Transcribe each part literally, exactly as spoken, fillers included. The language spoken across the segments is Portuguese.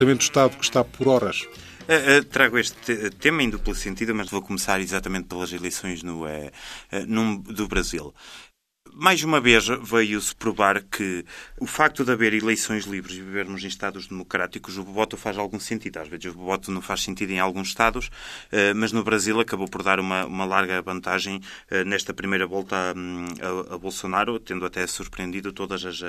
do Estado que está por horas. Uh, uh, trago este tema em duplo sentido, mas vou começar exatamente pelas eleições no, uh, uh, no, do Brasil. Mais uma vez veio-se provar que o facto de haver eleições livres e vivermos em Estados democráticos, o voto faz algum sentido. Às vezes o voto não faz sentido em alguns Estados, mas no Brasil acabou por dar uma, uma larga vantagem nesta primeira volta a, a, a Bolsonaro, tendo até surpreendido todas as...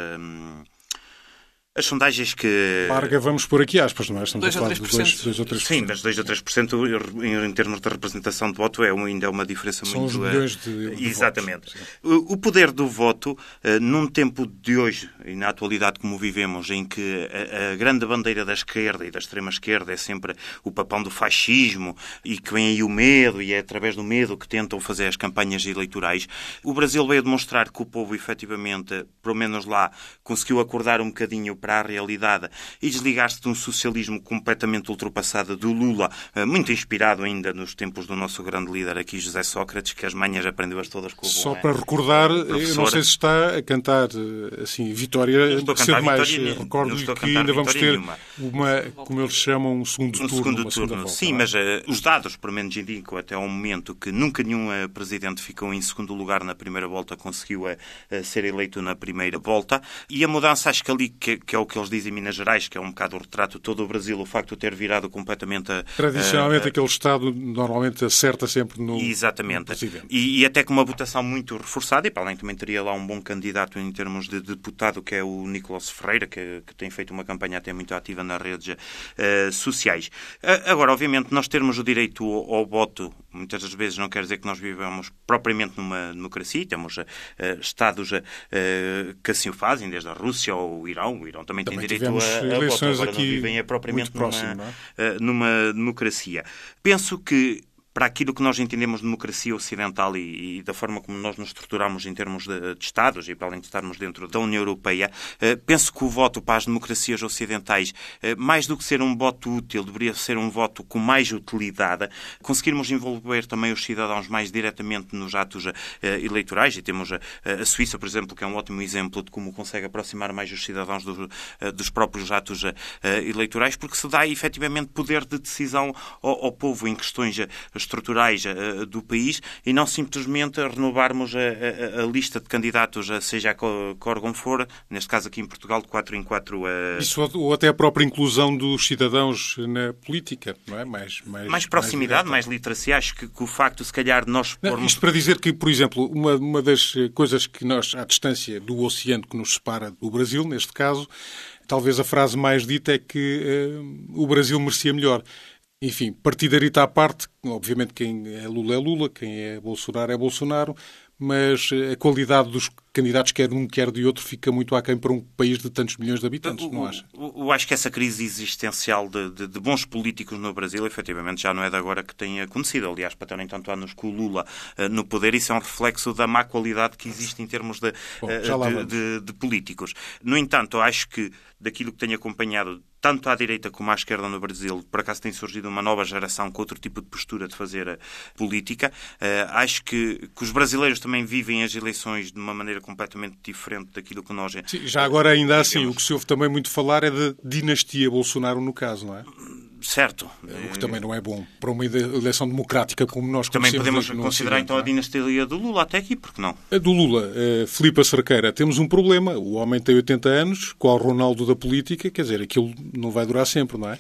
As sondagens que... Larga, vamos por aqui aspas, não é? Estamos dois a falar de dois ou três por cento. Sim, mas dois ou três por cento em, em termos de representação de voto é ainda é uma diferença São muito... São os milhões de, de Exatamente. votos. O, o poder do voto, num tempo de hoje, e na atualidade como vivemos, em que a, a grande bandeira da esquerda e da extrema-esquerda é sempre o papão do fascismo e que vem aí o medo e é através do medo que tentam fazer as campanhas eleitorais, o Brasil veio demonstrar que o povo, efetivamente, pelo menos lá, conseguiu acordar um bocadinho para a realidade e desligar-se de um socialismo completamente ultrapassado do Lula, muito inspirado ainda nos tempos do nosso grande líder aqui, José Sócrates, que as manhas aprendeu-as todas com o Só bom, para é? recordar, Professor... eu não sei se está a cantar assim, vitória, cedo demais. Recordo-lhe que ainda vamos ter nenhuma. uma, como eles chamam, um segundo um turno. Segundo turno. Volta, sim, mas uh, os dados, pelo menos, indicam até ao momento que nunca nenhum uh, presidente ficou em segundo lugar na primeira volta, conseguiu uh, uh, ser eleito na primeira volta. E a mudança, acho que ali, que, que é o que eles dizem em Minas Gerais, que é um bocado o retrato de todo o Brasil, o facto de ter virado completamente... A, Tradicionalmente, a, a... aquele Estado normalmente acerta sempre no, Exatamente. no presidente. E, e até com uma votação muito reforçada, e para além também teria lá um bom candidato em termos de deputado, que é o Nicolás Ferreira, que, que tem feito uma campanha até muito ativa nas redes uh, sociais. Uh, agora, obviamente, nós termos o direito ao, ao voto, muitas das vezes não quer dizer que nós vivamos propriamente numa democracia, temos uh, Estados uh, que assim o fazem, desde a Rússia ou o Irão. O Irão também, também tem direito a, a voto, agora não vivem é propriamente numa, próximo, não é? uh, numa democracia. Penso que para aquilo que nós entendemos de democracia ocidental e, e da forma como nós nos estruturamos em termos de, de Estados, e para além de estarmos dentro da União Europeia, eh, penso que o voto para as democracias ocidentais, eh, mais do que ser um voto útil, deveria ser um voto com mais utilidade, conseguirmos envolver também os cidadãos mais diretamente nos atos eh, eleitorais, e temos a, a Suíça, por exemplo, que é um ótimo exemplo de como consegue aproximar mais os cidadãos do, eh, dos próprios atos eh, eleitorais, porque se dá efetivamente poder de decisão ao, ao povo em questões estruturais uh, do país e não simplesmente renovarmos a, a, a lista de candidatos, seja a que órgão for, neste caso aqui em Portugal, de quatro em quatro. Uh... Isso, ou até a própria inclusão dos cidadãos na política, não é? Mais, mais, mais proximidade, mais, mais literacia. Acho que, que o facto, se calhar, de nós não, pormos... Isto para dizer que, por exemplo, uma, uma das coisas que nós, à distância do oceano que nos separa do Brasil, neste caso, talvez a frase mais dita é que uh, o Brasil merecia melhor. Enfim, partidarita à parte, obviamente quem é Lula é Lula, quem é Bolsonaro é Bolsonaro, mas a qualidade dos candidatos, quer de um, quer de outro, fica muito aquém para um país de tantos milhões de habitantes, não acha? Eu acho que essa crise existencial de, de, de bons políticos no Brasil, efetivamente, já não é de agora que tem acontecido. Aliás, para terem tanto anos com o Lula uh, no poder, isso é um reflexo da má qualidade que existe em termos de, Bom, uh, de, de, de políticos. No entanto, eu acho que, daquilo que tenho acompanhado, tanto à direita como à esquerda no Brasil, por acaso tem surgido uma nova geração com outro tipo de postura de fazer a política. Uh, acho que, que os brasileiros também vivem as eleições de uma maneira completamente diferente daquilo que nós... Sim, já agora ainda assim, o que se ouve também muito falar é da dinastia Bolsonaro no caso, não é? Certo. O que também não é bom para uma eleição democrática como nós também conhecemos. Também podemos considerar então a dinastia do Lula até aqui, porque não? A do Lula, uh, Filipe Cerqueira, temos um problema. O homem tem oitenta anos, qual o Ronaldo da política, quer dizer, aquilo não vai durar sempre, não é?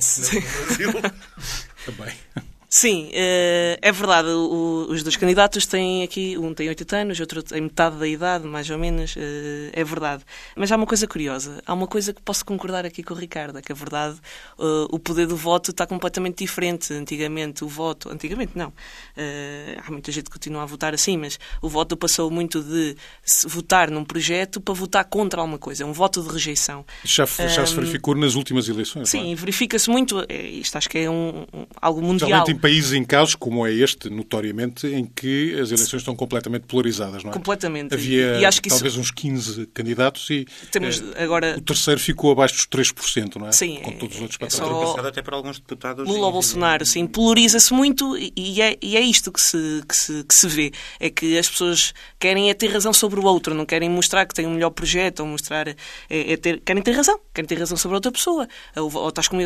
Também. Sim, é verdade. Os dois candidatos têm aqui, um tem oitenta anos, outro tem metade da idade, mais ou menos, é verdade. Mas há uma coisa curiosa, há uma coisa que posso concordar aqui com o Ricardo, é que a verdade, o poder do voto está completamente diferente. Antigamente o voto, antigamente não, há muita gente que continua a votar assim, mas o voto passou muito de votar num projeto para votar contra alguma coisa, é um voto de rejeição. Já, já um, se verificou nas últimas eleições, sim, não é? verifica-se muito, isto acho que é um, um, algo mundial. Países em casos como é este, notoriamente, em que as eleições estão completamente polarizadas, não é? Completamente. Havia e acho que talvez isso... uns quinze candidatos e Temos eh, agora... o terceiro ficou abaixo dos três por cento, não é? Sim. Com todos os outros é só... até para alguns deputados. Lula ou Bolsonaro, sim, polariza-se muito e é, e é isto que se, que, se, que se vê. É que as pessoas querem é ter razão sobre o outro, não querem mostrar que têm um melhor projeto ou mostrar... É, é ter, querem ter razão, querem ter razão sobre a outra pessoa. Ou, ou estás comigo